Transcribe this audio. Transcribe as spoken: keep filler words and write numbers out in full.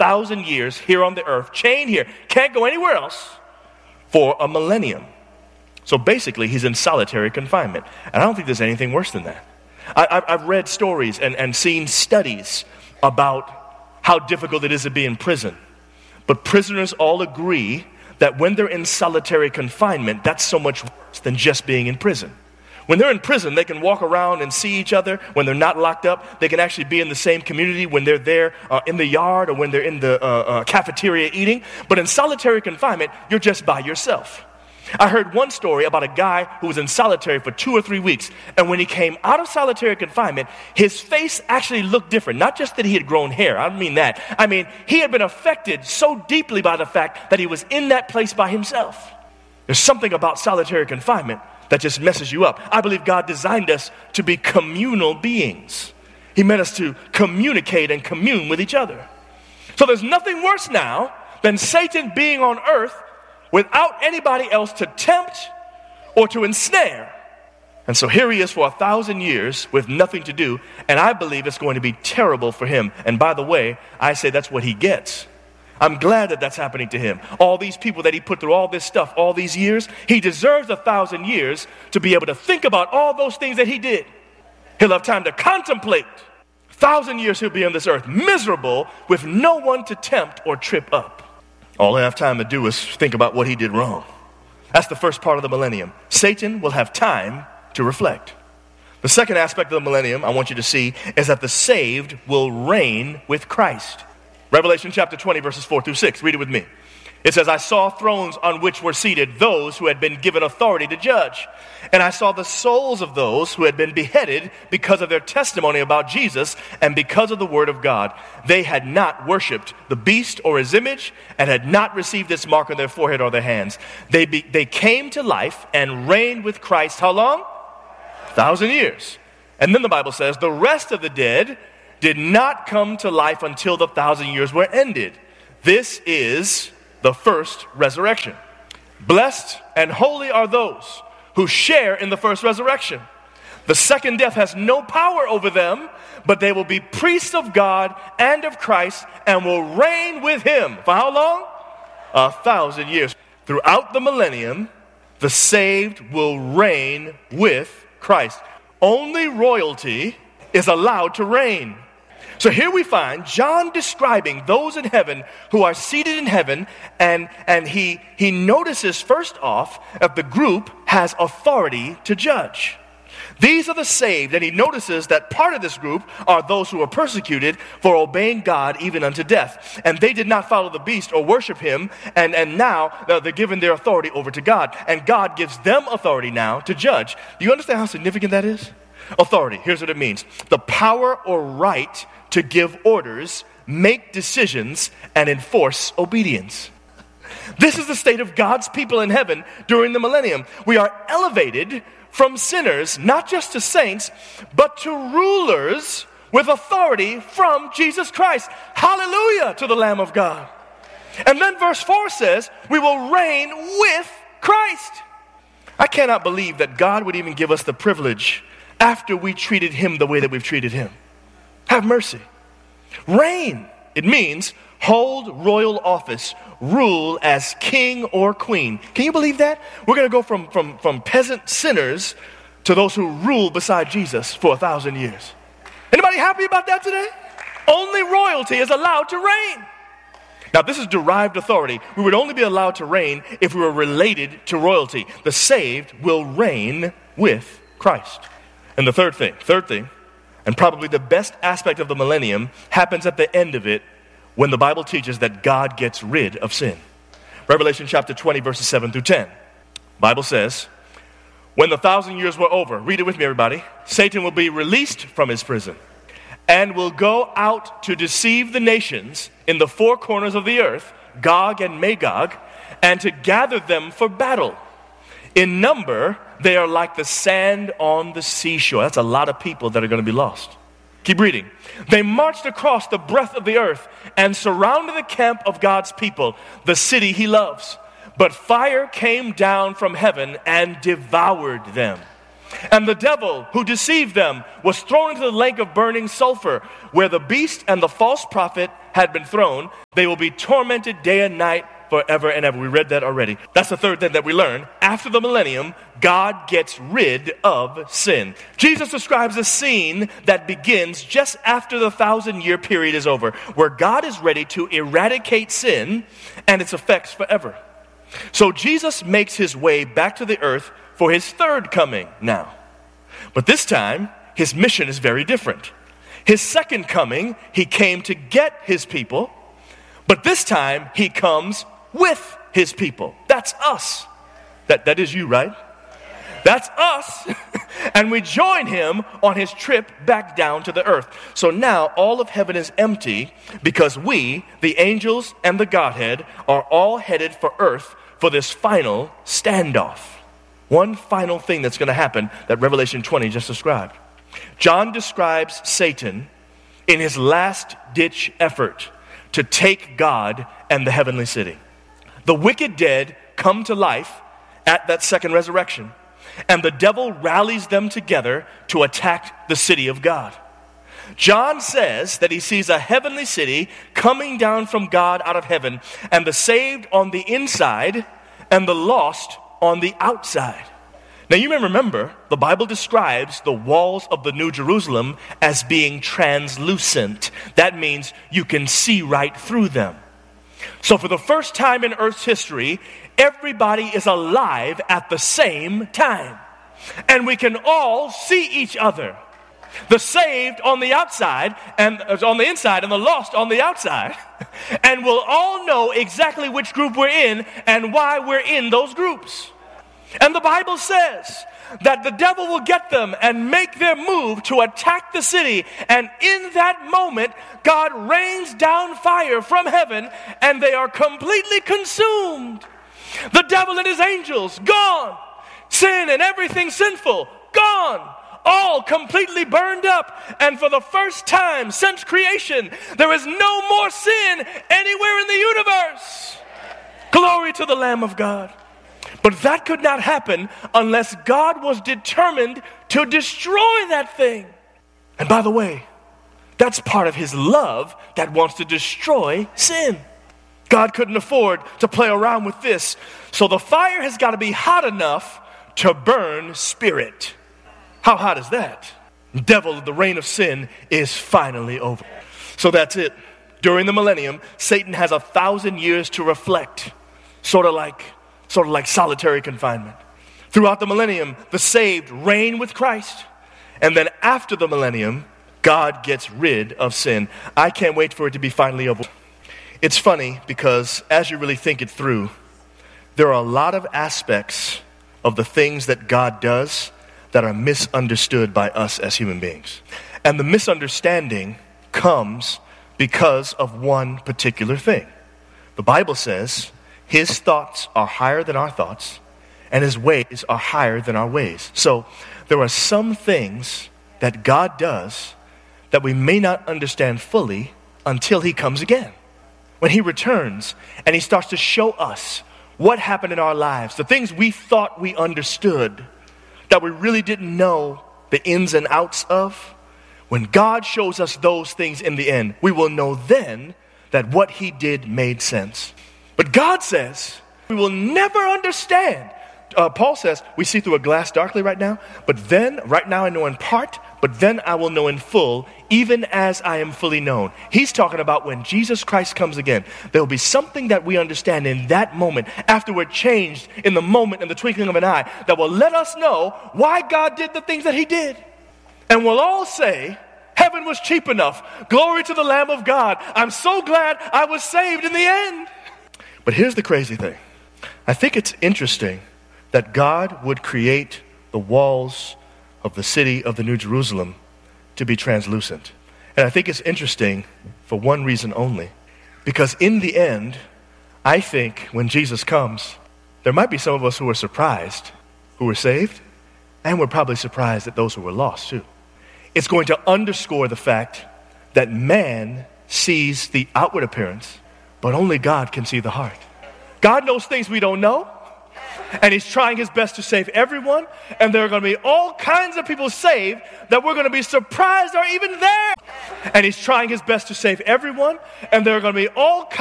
thousand years here on the earth, chained here, can't go anywhere else for a millennium. So basically, he's in solitary confinement. And I don't think there's anything worse than that. I, I've read stories and, and seen studies about how difficult it is to be in prison. But prisoners all agree that when they're in solitary confinement, that's so much worse than just being in prison. When they're in prison, they can walk around and see each other. When they're not locked up, they can actually be in the same community when they're there uh, in the yard or when they're in the uh, uh, cafeteria eating. But in solitary confinement, you're just by yourself. I heard one story about a guy who was in solitary for two or three weeks. And when he came out of solitary confinement, his face actually looked different. Not just that he had grown hair. I don't mean that. I mean, he had been affected so deeply by the fact that he was in that place by himself. There's something about solitary confinement that just messes you up. I believe God designed us to be communal beings. He meant us to communicate and commune with each other. So there's nothing worse now than Satan being on earth without anybody else to tempt or to ensnare. And so here he is for a thousand years with nothing to do, and I believe it's going to be terrible for him. And by the way, I say that's what he gets. I'm glad that that's happening to him. All these people that he put through all this stuff, all these years, he deserves a thousand years to be able to think about all those things that he did. He'll have time to contemplate. A thousand years he'll be on this earth, miserable, with no one to tempt or trip up. All I have time to do is think about what he did wrong. That's the first part of the millennium. Satan will have time to reflect. The second aspect of the millennium I want you to see is that the saved will reign with Christ. Revelation chapter twenty, verses four through six. Read it with me. It says, I saw thrones on which were seated those who had been given authority to judge. And I saw the souls of those who had been beheaded because of their testimony about Jesus and because of the word of God. They had not worshipped the beast or his image and had not received its mark on their forehead or their hands. They, be, they came to life and reigned with Christ how long? A thousand years. And then the Bible says, the rest of the dead did not come to life until the thousand years were ended. This is the first resurrection. Blessed and holy are those who share in the first resurrection. The second death has no power over them, but they will be priests of God and of Christ and will reign with him. For how long? A thousand years. Throughout the millennium, the saved will reign with Christ. Only royalty is allowed to reign. So here we find John describing those in heaven who are seated in heaven, and, and he, he notices first off that the group has authority to judge. These are the saved, and he notices that part of this group are those who are persecuted for obeying God even unto death. And they did not follow the beast or worship him, and, and now they're given their authority over to God. And God gives them authority now to judge. Do you understand how significant that is? Authority, here's what it means. The power or right to give orders, make decisions, and enforce obedience. This is the state of God's people in heaven during the millennium. We are elevated from sinners, not just to saints, but to rulers with authority from Jesus Christ. Hallelujah to the Lamb of God. And then verse four says, we will reign with Christ. I cannot believe that God would even give us the privilege after we treated him the way that we've treated him. Have mercy. Reign. It means hold royal office, rule as king or queen. Can you believe that? We're going to go from, from, from peasant sinners to those who rule beside Jesus for a thousand years. Anybody happy about that today? Only royalty is allowed to reign. Now, this is derived authority. We would only be allowed to reign if we were related to royalty. The saved will reign with Christ. And the third thing, third thing, and probably the best aspect of the millennium happens at the end of it when the Bible teaches that God gets rid of sin. Revelation chapter twenty, verses seven through ten. Bible says, when the thousand years were over, read it with me everybody, Satan will be released from his prison and will go out to deceive the nations in the four corners of the earth, Gog and Magog, and to gather them for battle. In number, they are like the sand on the seashore. That's a lot of people that are going to be lost. Keep reading. They marched across the breadth of the earth and surrounded the camp of God's people, the city he loves. But fire came down from heaven and devoured them. And the devil who deceived them was thrown into the lake of burning sulfur, where the beast and the false prophet had been thrown, they will be tormented day and night forever and ever. We read that already. That's the third thing that we learn. After the millennium, God gets rid of sin. Jesus describes a scene that begins just after the thousand-year period is over, where God is ready to eradicate sin and its effects forever. So Jesus makes his way back to the earth for his third coming now. But this time, his mission is very different. His second coming, he came to get his people, but this time he comes with his people. That's us. That, that is you, right? That's us. And we join him on his trip back down to the earth. So now all of heaven is empty because we, the angels and the Godhead, are all headed for earth for this final standoff. One final thing that's going to happen that Revelation twenty just described. John describes Satan in his last-ditch effort to take God and the heavenly city. The wicked dead come to life at that second resurrection, and the devil rallies them together to attack the city of God. John says that he sees a heavenly city coming down from God out of heaven, and the saved on the inside and the lost on the outside. Now you may remember, the Bible describes the walls of the New Jerusalem as being translucent. That means you can see right through them. So for the first time in Earth's history, everybody is alive at the same time. And we can all see each other. The saved on the outside, and uh, on the inside, and the lost on the outside. And we'll all know exactly which group we're in and why we're in those groups. And the Bible says that the devil will get them and make their move to attack the city. And in that moment, God rains down fire from heaven and they are completely consumed. The devil and his angels, gone. Sin and everything sinful, gone. All completely burned up. And for the first time since creation, there is no more sin anywhere in the universe. Glory to the Lamb of God. But that could not happen unless God was determined to destroy that thing. And by the way, that's part of his love that wants to destroy sin. God couldn't afford to play around with this. So the fire has got to be hot enough to burn spirit. How hot is that? Devil, the reign of sin is finally over. So that's it. During the millennium, Satan has a thousand years to reflect. Sort of like Sort of like solitary confinement. Throughout the millennium, the saved reign with Christ. And then after the millennium, God gets rid of sin. I can't wait for it to be finally over. It's funny because as you really think it through, there are a lot of aspects of the things that God does that are misunderstood by us as human beings. And the misunderstanding comes because of one particular thing. The Bible says, his thoughts are higher than our thoughts, and his ways are higher than our ways. So there are some things that God does that we may not understand fully until he comes again. When he returns and he starts to show us what happened in our lives, the things we thought we understood that we really didn't know the ins and outs of, when God shows us those things in the end, we will know then that what he did made sense. But God says we will never understand. Uh, Paul says we see through a glass darkly right now, but then, right now I know in part, but then I will know in full, even as I am fully known. He's talking about when Jesus Christ comes again. There will be something that we understand in that moment, after we're changed in the moment, in the twinkling of an eye, that will let us know why God did the things that he did. And we'll all say, heaven was cheap enough. Glory to the Lamb of God. I'm so glad I was saved in the end. But here's the crazy thing. I think it's interesting that God would create the walls of the city of the New Jerusalem to be translucent. And I think it's interesting for one reason only. Because in the end, I think when Jesus comes, there might be some of us who are surprised, who were saved, and we're probably surprised at those who were lost too. It's going to underscore the fact that man sees the outward appearance, but only God can see the heart. God knows things we don't know. And he's trying his best to save everyone. And there are going to be all kinds of people saved that we're going to be surprised are even there. And he's trying his best to save everyone. And there are going to be all kinds